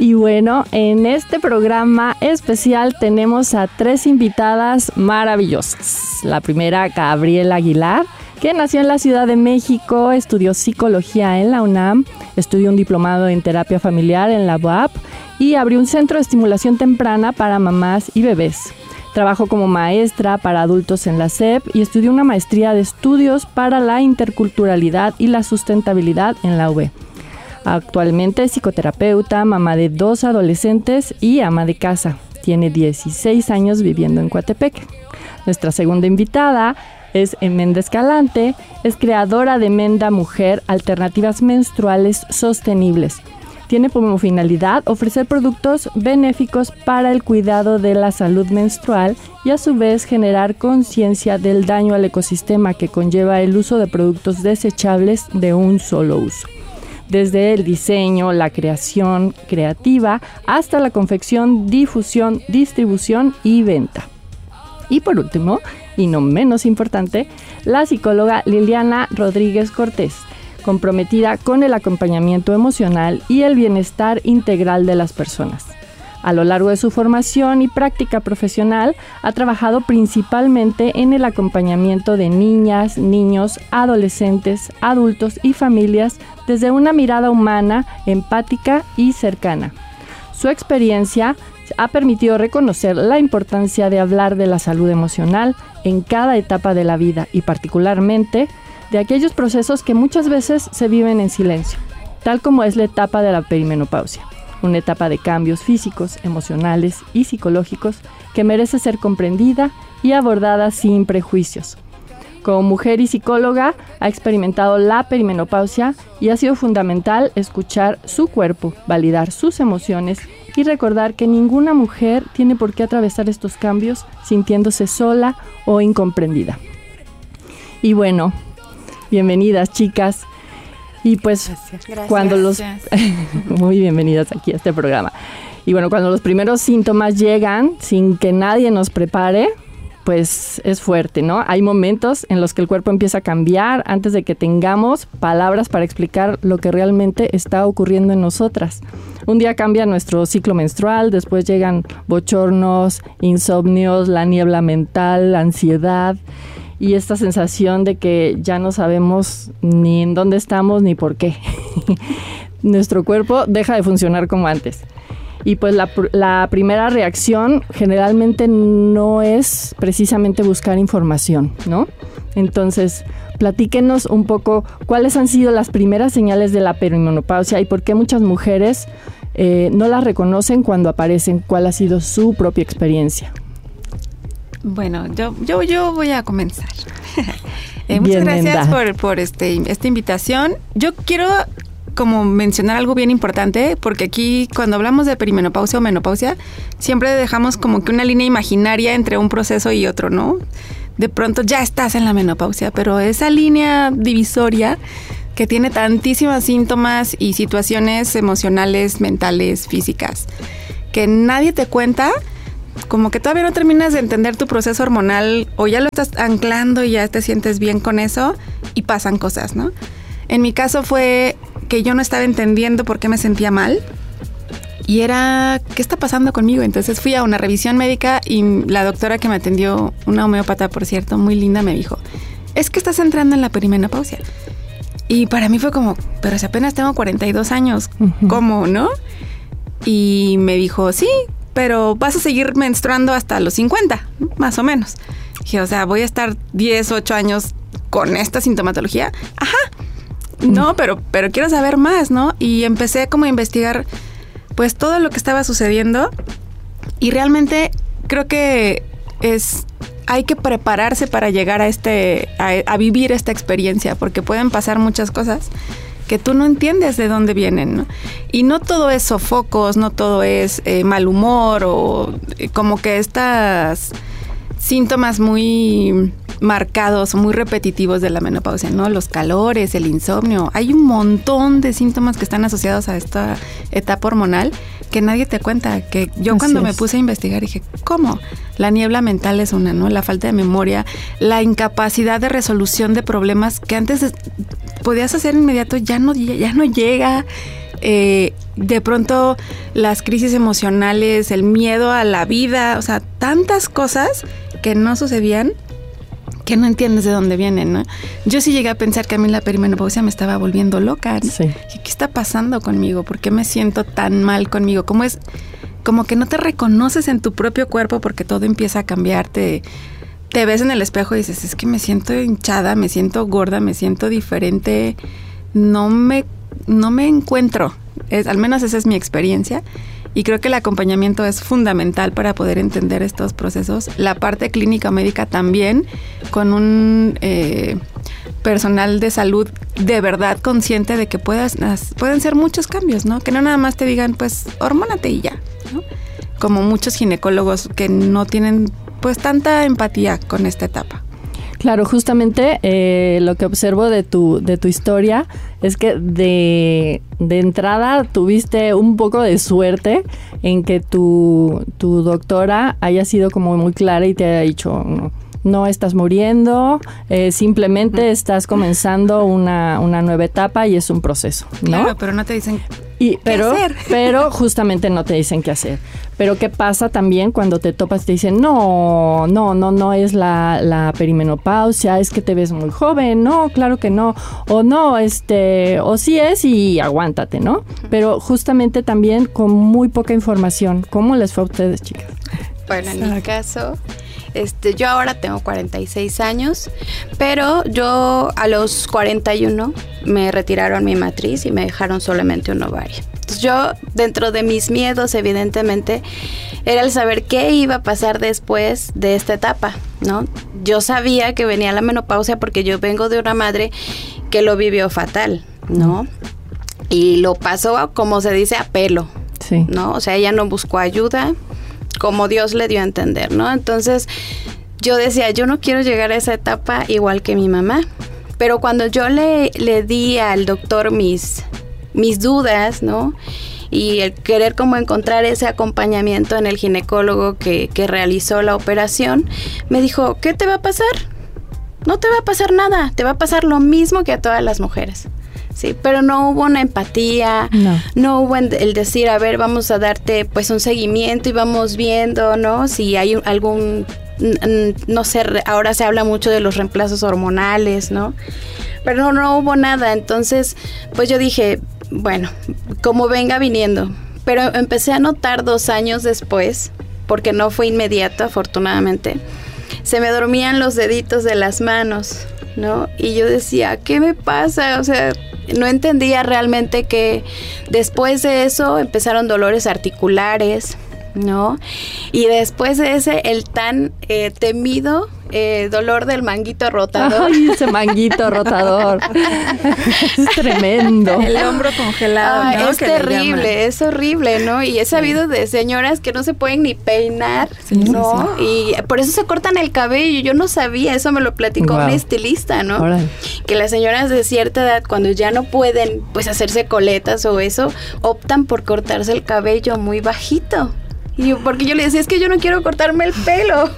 Y bueno, en este programa especial tenemos a 3 invitadas maravillosas. La primera, Gabriela Aguilar, que nació en la Ciudad de México, estudió psicología en la UNAM, estudió un diplomado en terapia familiar en la UAP y abrió un centro de estimulación temprana para mamás y bebés. Trabajó como maestra para adultos en la SEP y estudió una maestría de estudios para la interculturalidad y la sustentabilidad en la UB. Actualmente es psicoterapeuta, mamá de 2 adolescentes y ama de casa. Tiene 16 años viviendo en Coatepec. Nuestra segunda invitada es Emenda Escalante, es creadora de Menda Mujer, alternativas menstruales sostenibles. Tiene como finalidad ofrecer productos benéficos para el cuidado de la salud menstrual y a su vez generar conciencia del daño al ecosistema que conlleva el uso de productos desechables de un solo uso. Desde el diseño, la creación creativa, hasta la confección, difusión, distribución y venta. Y por último, y no menos importante, la psicóloga Liliana Rodríguez Cortés, comprometida con el acompañamiento emocional y el bienestar integral de las personas. A lo largo de su formación y práctica profesional, ha trabajado principalmente en el acompañamiento de niñas, niños, adolescentes, adultos y familias desde una mirada humana, empática y cercana. Su experiencia ha permitido reconocer la importancia de hablar de la salud emocional en cada etapa de la vida y particularmente de aquellos procesos que muchas veces se viven en silencio, tal como es la etapa de la perimenopausia. Una etapa de cambios físicos, emocionales y psicológicos que merece ser comprendida y abordada sin prejuicios. Como mujer y psicóloga, ha experimentado la perimenopausia y ha sido fundamental escuchar su cuerpo, validar sus emociones y recordar que ninguna mujer tiene por qué atravesar estos cambios sintiéndose sola o incomprendida. Y bueno, bienvenidas, chicas. Y pues gracias. Cuando los muy bienvenidas aquí a este programa. Y bueno, cuando los primeros síntomas llegan sin que nadie nos prepare, pues es fuerte, ¿no? Hay momentos en los que el cuerpo empieza a cambiar antes de que tengamos palabras para explicar lo que realmente está ocurriendo en nosotras. Un día cambia nuestro ciclo menstrual, después llegan bochornos, insomnios, la niebla mental, la ansiedad y esta sensación de que ya no sabemos ni en dónde estamos ni por qué. Nuestro cuerpo deja de funcionar como antes. Y pues la primera reacción generalmente no es precisamente buscar información, ¿no? Entonces, platíquenos un poco cuáles han sido las primeras señales de la perimenopausia y por qué muchas mujeres no las reconocen cuando aparecen. ¿Cuál ha sido su propia experiencia? Bueno, yo voy a comenzar. Muchas gracias por esta invitación. Yo quiero como mencionar algo bien importante, porque aquí cuando hablamos de perimenopausia o menopausia, siempre dejamos como que una línea imaginaria entre un proceso y otro, ¿no? De pronto ya estás en la menopausia, pero esa línea divisoria que tiene tantísimos síntomas y situaciones emocionales, mentales, físicas, que nadie te cuenta, como que todavía no terminas de entender tu proceso hormonal o ya lo estás anclando y ya te sientes bien con eso y pasan cosas, ¿no? En mi caso fue que yo no estaba entendiendo por qué me sentía mal y era, ¿qué está pasando conmigo? Entonces fui a una revisión médica y la doctora que me atendió, una homeópata por cierto, muy linda, me dijo, es que estás entrando en la perimenopausia. Y para mí fue como, pero si apenas tengo 42 años, ¿cómo, no? Y me dijo, sí, pero vas a seguir menstruando hasta los 50, ¿no? Más o menos. Dije, o sea, voy a estar 10, 8 años con esta sintomatología. Ajá. No, pero quiero saber más, ¿no? Y empecé como a investigar pues todo lo que estaba sucediendo y realmente creo que hay que prepararse para llegar a vivir esta experiencia, porque pueden pasar muchas cosas que tú no entiendes de dónde vienen, ¿no? Y no todo es sofocos, no todo es mal humor o como que estas síntomas muy marcados, muy repetitivos de la menopausia, ¿no? Los calores, el insomnio. Hay un montón de síntomas que están asociados a esta etapa hormonal que nadie te cuenta. Que yo cuando me puse a investigar dije, ¿cómo? La niebla mental es una, ¿no? La falta de memoria, la incapacidad de resolución de problemas que antes podías hacer inmediato, ya no llega. de pronto las crisis emocionales, el miedo a la vida, o sea, tantas cosas que no sucedían, que no entiendes de dónde vienen, ¿no? Yo sí llegué a pensar que a mí la perimenopausia me estaba volviendo loca, ¿no? Sí. ¿Qué está pasando conmigo? ¿Por qué me siento tan mal conmigo? ¿Cómo es? Como que no te reconoces en tu propio cuerpo porque todo empieza a cambiarte. Te ves en el espejo y dices, es que me siento hinchada, me siento gorda, me siento diferente, no me encuentro. Al menos esa es mi experiencia. Y creo que el acompañamiento es fundamental para poder entender estos procesos. La parte clínica médica también, con un personal de salud de verdad consciente de que pueden ser muchos cambios, ¿no? Que no nada más te digan, pues, hormónate y ya, ¿no? Como muchos ginecólogos que no tienen, pues, tanta empatía con esta etapa. Claro, justamente lo que observo de tu historia es que de entrada tuviste un poco de suerte en que tu doctora haya sido como muy clara y te haya dicho, no estás muriendo, simplemente estás comenzando una nueva etapa y es un proceso, ¿no? Claro, pero no te dicen qué hacer. Pero justamente no te dicen qué hacer. Pero ¿qué pasa también cuando te topas y te dicen, no es la perimenopausia, es que te ves muy joven? No, claro que no. O no, o sí es y aguántate, ¿no? Pero justamente también con muy poca información. ¿Cómo les fue a ustedes, chicas? Bueno, en mi caso, yo ahora tengo 46 años, pero yo a los 41 me retiraron mi matriz y me dejaron solamente un ovario. Entonces yo, dentro de mis miedos, evidentemente, era el saber qué iba a pasar después de esta etapa, ¿no? Yo sabía que venía la menopausia porque yo vengo de una madre que lo vivió fatal, ¿no? Y lo pasó, como se dice, a pelo, sí, ¿no? O sea, ella no buscó ayuda, como Dios le dio a entender, ¿no? Entonces, yo decía, yo no quiero llegar a esa etapa igual que mi mamá. Pero cuando yo le di al doctor mis dudas, ¿no? Y el querer como encontrar ese acompañamiento en el ginecólogo que realizó la operación, me dijo, ¿qué te va a pasar? No te va a pasar nada, te va a pasar lo mismo que a todas las mujeres. Sí, pero no hubo una empatía, no hubo el decir, a ver, vamos a darte pues un seguimiento y vamos viendo, ¿no? Si hay algún, no sé, ahora se habla mucho de los reemplazos hormonales, ¿no? Pero no hubo nada, entonces pues yo dije, bueno, como venga viniendo. Pero empecé a notar 2 años después, porque no fue inmediato, afortunadamente, se me dormían los deditos de las manos, ¿no? Y yo decía, ¿qué me pasa? O sea, no entendía realmente que después de eso empezaron dolores articulares, ¿no? Y después de ese, el tan temido dolor del manguito rotador. Ay, ese manguito rotador. Es tremendo. El hombro congelado, ¿no? Es terrible, es horrible, ¿no? Y he sabido de señoras que no se pueden ni peinar, ¿no? Sí. Y por eso se cortan el cabello. Yo no sabía, eso me lo platicó un estilista, ¿no? Órale. Que las señoras de cierta edad, cuando ya no pueden, pues, hacerse coletas o eso, optan por cortarse el cabello muy bajito. Porque yo le decía, es que yo no quiero cortarme el pelo.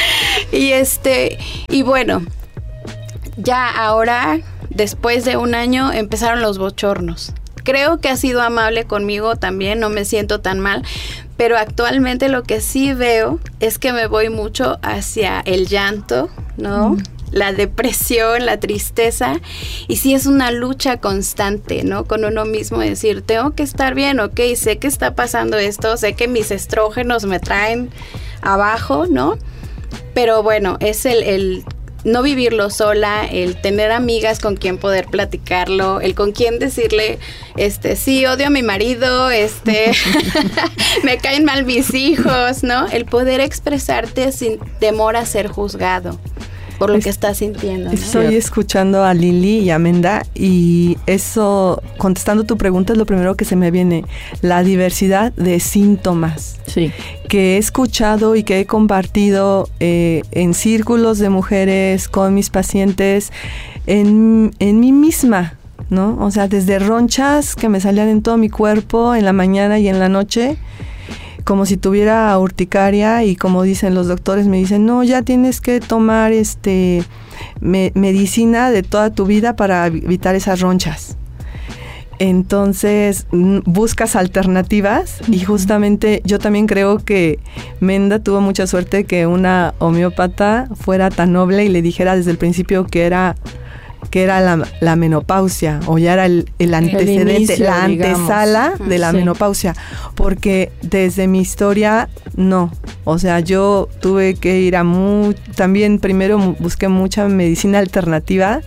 Y bueno, ya ahora, después de 1 año, empezaron los bochornos. Creo que ha sido amable conmigo también, no me siento tan mal, pero actualmente lo que sí veo es que me voy mucho hacia el llanto, ¿no? La depresión, la tristeza, y sí es una lucha constante, ¿no? Con uno mismo, decir, tengo que estar bien, ok, sé que está pasando esto, sé que mis estrógenos me traen abajo, ¿no? Pero bueno, es el no vivirlo sola, el tener amigas con quien poder platicarlo, el con quien decirle, sí, odio a mi marido, me caen mal mis hijos, ¿no? El poder expresarte sin temor a ser juzgado por lo que estás sintiendo, ¿no? Estoy escuchando a Lili y a Amanda, y eso, contestando tu pregunta, es lo primero que se me viene, la diversidad de síntomas. Sí. Que he escuchado y que he compartido en círculos de mujeres con mis pacientes, en mí misma, ¿no? O sea, desde ronchas que me salían en todo mi cuerpo, en la mañana y en la noche, como si tuviera urticaria, y como dicen los doctores, me dicen, no, ya tienes que tomar medicina de toda tu vida para evitar esas ronchas. Entonces buscas alternativas y justamente yo también creo que Menda tuvo mucha suerte que una homeópata fuera tan noble y le dijera desde el principio que era la menopausia, o ya era el antecedente, el inicio, la antesala de la menopausia, porque desde mi historia no, o sea, yo tuve que ir también primero busqué mucha medicina alternativa,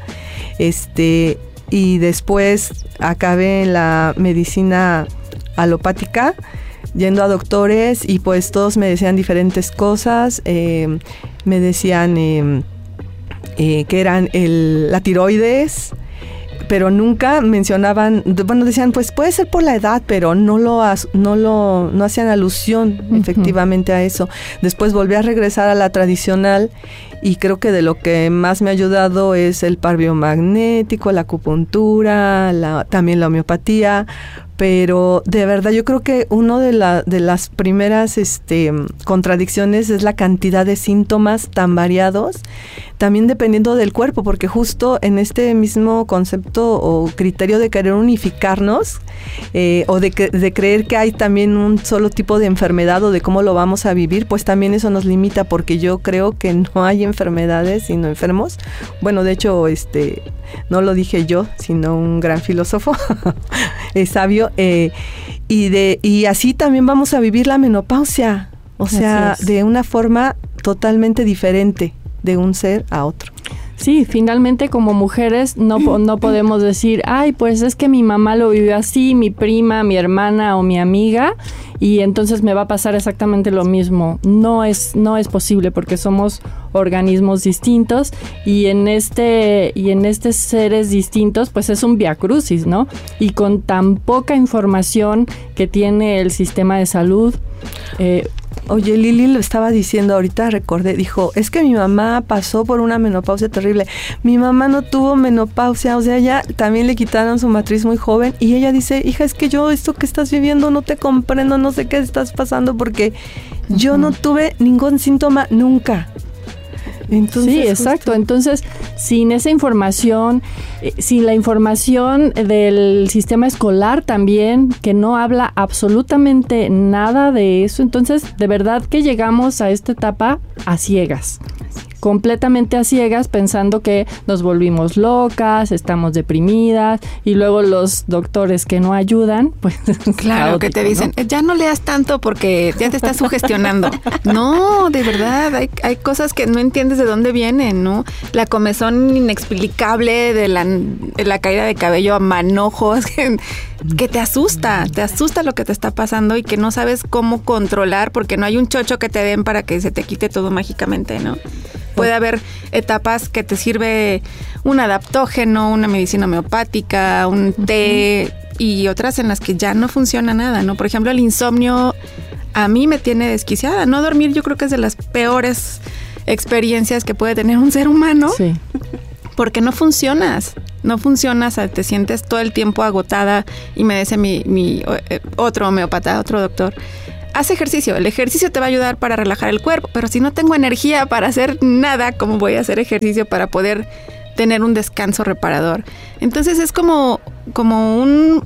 y después acabé en la medicina alopática, yendo a doctores, y pues todos me decían diferentes cosas, me decían que eran la tiroides, pero nunca mencionaban, bueno, decían, pues puede ser por la edad, pero no hacían alusión efectivamente a eso. Después volví a regresar a la tradicional y creo que de lo que más me ha ayudado es el par biomagnético, la acupuntura, también la homeopatía, pero de verdad yo creo que una de las primeras contradicciones es la cantidad de síntomas tan variados, también dependiendo del cuerpo, porque justo en este mismo concepto o criterio de querer unificarnos, o de creer que hay también un solo tipo de enfermedad o de cómo lo vamos a vivir, pues también eso nos limita, porque yo creo que no hay enfermedades sino enfermos. Bueno, de hecho, no lo dije yo, sino un gran filósofo sabio, y así también vamos a vivir la menopausia, o sea, de una forma totalmente diferente de un ser a otro. Sí, finalmente como mujeres no podemos decir, ay, pues es que mi mamá lo vivió así, mi prima, mi hermana o mi amiga, y entonces me va a pasar exactamente lo mismo. No es posible, porque somos organismos distintos y en este seres distintos, pues es un viacrucis, ¿no? Y con tan poca información que tiene el sistema de salud. Oye, Lili lo estaba diciendo ahorita, recordé, dijo, es que mi mamá pasó por una menopausia terrible. Mi mamá no tuvo menopausia, o sea, ella también le quitaron su matriz muy joven, y ella dice, hija, es que yo esto que estás viviendo no te comprendo, no sé qué estás pasando, porque yo no tuve ningún síntoma nunca. Entonces, sí, exacto. Entonces, sin esa información, sin la información del sistema escolar también, que no habla absolutamente nada de eso, entonces, de verdad que llegamos a esta etapa a ciegas. Completamente a ciegas, pensando que nos volvimos locas, estamos deprimidas, y luego los doctores que no ayudan, pues claro, caótico, que te dicen, ¿no? Ya no leas tanto porque ya te estás sugestionando. No, de verdad, hay cosas que no entiendes de dónde vienen, ¿no? La comezón inexplicable de la caída de cabello a manojos, que te asusta lo que te está pasando y que no sabes cómo controlar, porque no hay un chocho que te den para que se te quite todo mágicamente, ¿no? Puede haber etapas que te sirve un adaptógeno, una medicina homeopática, un té, y otras en las que ya no funciona nada, ¿no? Por ejemplo, el insomnio a mí me tiene desquiciada. No dormir yo creo que es de las peores experiencias que puede tener un ser humano. Sí. Porque no funcionas, te sientes todo el tiempo agotada, y me dice mi otro homeópata, otro doctor, haz ejercicio, el ejercicio te va a ayudar para relajar el cuerpo, pero si no tengo energía para hacer nada, ¿cómo voy a hacer ejercicio para poder tener un descanso reparador? Entonces es como un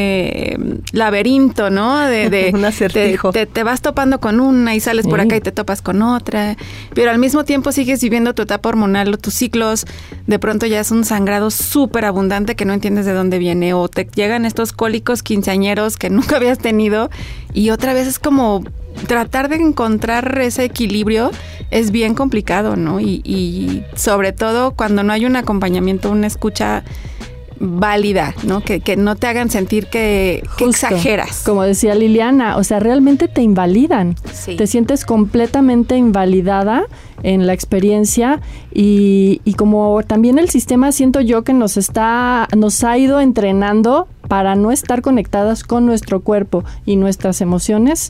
laberinto, ¿no? Un acertijo. Te vas topando con una y sales por acá y te topas con otra, pero al mismo tiempo sigues viviendo tu etapa hormonal o tus ciclos. De pronto ya es un sangrado súper abundante que no entiendes de dónde viene, o te llegan estos cólicos quinceañeros que nunca habías tenido, y otra vez es como tratar de encontrar ese equilibrio es bien complicado, ¿no? Y sobre todo cuando no hay un acompañamiento, una escucha válida, ¿no? Que no te hagan sentir que exageras. Como decía Liliana, o sea, realmente te invalidan. Sí. Te sientes completamente invalidada en la experiencia, y como también el sistema, siento yo que nos ha ido entrenando para no estar conectadas con nuestro cuerpo y nuestras emociones,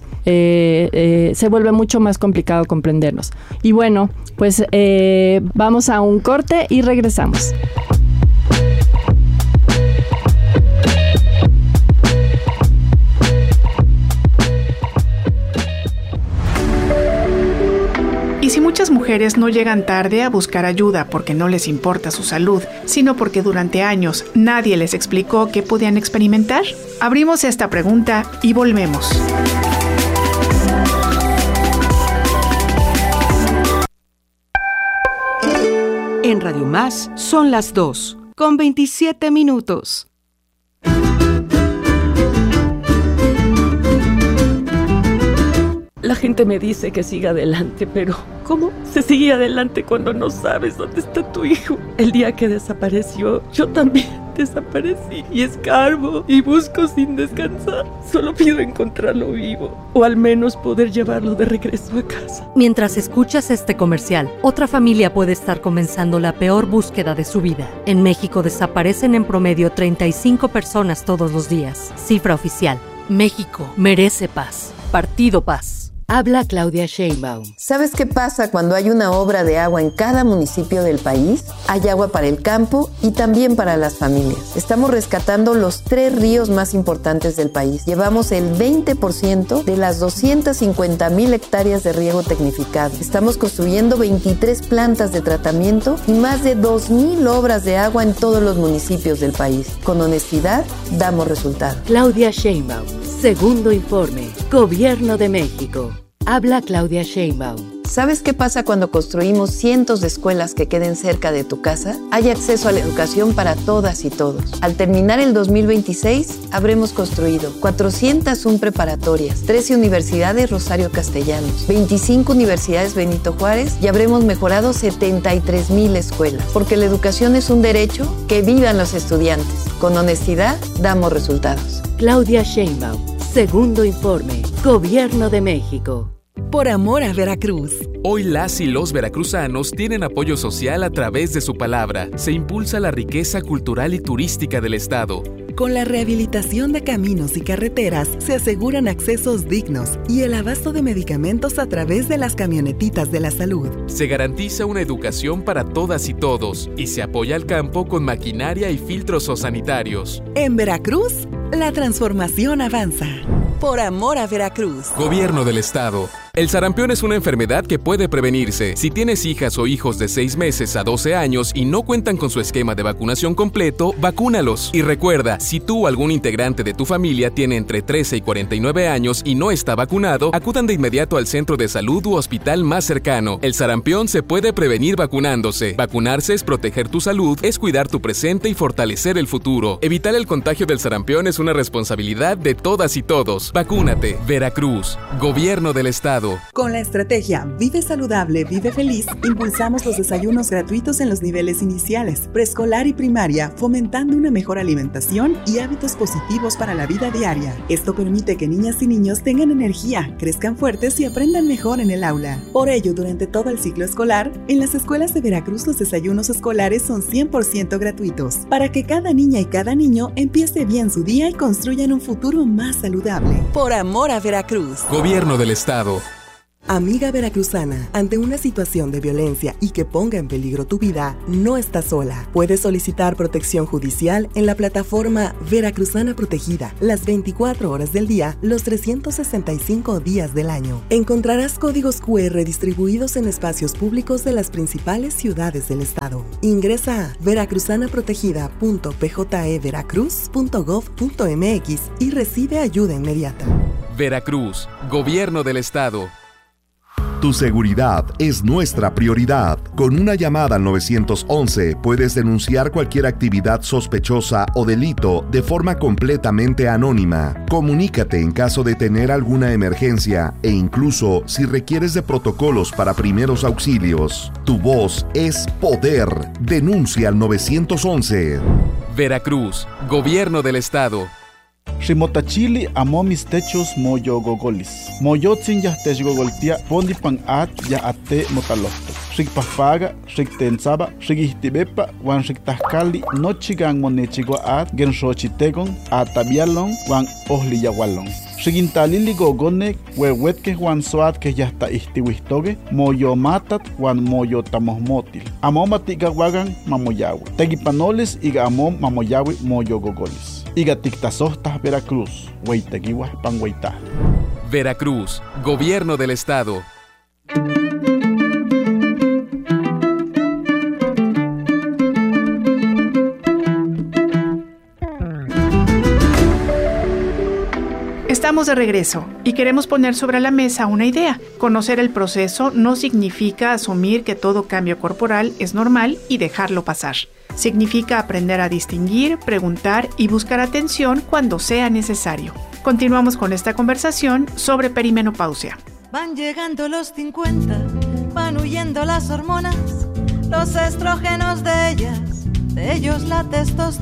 se vuelve mucho más complicado comprendernos. Y bueno, pues vamos a un corte y regresamos. Muchas mujeres no llegan tarde a buscar ayuda porque no les importa su salud, sino porque durante años nadie les explicó qué podían experimentar. Abrimos esta pregunta y volvemos. En Radio Más son las 2:27. La gente me dice que siga adelante, pero ¿cómo se sigue adelante cuando no sabes dónde está tu hijo? El día que desapareció, yo también desaparecí y escarbo y busco sin descansar. Solo pido encontrarlo vivo o al menos poder llevarlo de regreso a casa. Mientras escuchas este comercial, otra familia puede estar comenzando la peor búsqueda de su vida. En México desaparecen en promedio 35 personas todos los días. Cifra oficial. México merece paz. Partido Paz. Habla Claudia Sheinbaum. ¿Sabes qué pasa cuando hay una obra de agua en cada municipio del país? Hay agua para el campo y también para las familias. Estamos rescatando los 3 ríos más importantes del país. Llevamos el 20% de las 250,000 hectáreas de riego tecnificado. Estamos construyendo 23 plantas de tratamiento y más de 2,000 obras de agua en todos los municipios del país. Con honestidad, damos resultados. Claudia Sheinbaum. Segundo informe. Gobierno de México. Habla Claudia Sheinbaum. ¿Sabes qué pasa cuando construimos cientos de escuelas que queden cerca de tu casa? Hay acceso a la educación para todas y todos. Al terminar el 2026, habremos construido 401 preparatorias, 13 universidades Rosario Castellanos, 25 universidades Benito Juárez y habremos mejorado 73,000 escuelas. Porque la educación es un derecho, que vivan los estudiantes. Con honestidad, damos resultados. Claudia Sheinbaum. Segundo informe. Gobierno de México. Por amor a Veracruz. Hoy las y los veracruzanos tienen apoyo social a través de su palabra. Se impulsa la riqueza cultural y turística del estado. Con la rehabilitación de caminos y carreteras se aseguran accesos dignos y el abasto de medicamentos a través de las camionetitas de la salud. Se garantiza una educación para todas y todos y se apoya al campo con maquinaria y filtros sanitarios. En Veracruz, la transformación avanza. Por amor a Veracruz. Gobierno del estado. El sarampión es una enfermedad que puede prevenirse. Si tienes hijas o hijos de 6 meses a 12 años y no cuentan con su esquema de vacunación completo, vacúnalos. Y recuerda, si tú o algún integrante de tu familia tiene entre 13 y 49 años y no está vacunado, acudan de inmediato al centro de salud u hospital más cercano. El sarampión se puede prevenir vacunándose. Vacunarse es proteger tu salud, es cuidar tu presente y fortalecer el futuro. Evitar el contagio del sarampión es una responsabilidad de todas y todos. Vacúnate. Veracruz. Gobierno del estado. Con la estrategia Vive Saludable, Vive Feliz, impulsamos los desayunos gratuitos en los niveles iniciales, preescolar y primaria, fomentando una mejor alimentación y hábitos positivos para la vida diaria. Esto permite que niñas y niños tengan energía, crezcan fuertes y aprendan mejor en el aula. Por ello, durante todo el ciclo escolar, en las escuelas de Veracruz los desayunos escolares son 100% gratuitos, para que cada niña y cada niño empiece bien su día y construyan un futuro más saludable. Por amor a Veracruz. Gobierno del estado. Amiga veracruzana, ante una situación de violencia y que ponga en peligro tu vida, no estás sola. Puedes solicitar protección judicial en la plataforma Veracruzana Protegida, las 24 horas del día, los 365 días del año. Encontrarás códigos QR distribuidos en espacios públicos de las principales ciudades del estado. Ingresa a veracruzanaprotegida.pjeveracruz.gov.mx y recibe ayuda inmediata. Veracruz, Gobierno del estado. Tu seguridad es nuestra prioridad. Con una llamada al 911 puedes denunciar cualquier actividad sospechosa o delito de forma completamente anónima. Comunícate en caso de tener alguna emergencia e incluso si requieres de protocolos para primeros auxilios. Tu voz es poder. Denuncia al 911. Veracruz, Gobierno del estado. Ximotachili amo mis techos moyo gogolis. Moyotzin ya techgogoltia pondi pan at ya ate motalofto. Xikpafaga, xiktensaba, xikihtibepa, wan xiktahkali nochigan monechigua at genshochitegon atabialon wan ohliyawalon. Xikintalili gogonek wewetke wan soat que ya está ihtiwistoge moyo matat wan moyo tamohmotil. Amo matigawagan mamoyawi. Tegipanoles iga amo mamoyawi moyo gogolis. Iga tiktasohtas Veracruz, Hueyteguihuas Panhueytá. Veracruz, Gobierno del estado. Estamos de regreso y queremos poner sobre la mesa una idea. Conocer el proceso no significa asumir que todo cambio corporal es normal y dejarlo pasar. Significa aprender a distinguir, preguntar y buscar atención cuando sea necesario. Continuamos con esta conversación sobre perimenopausia. Van llegando los 50, van huyendo las hormonas, los estrógenos de ellas, de ellos la testosterona.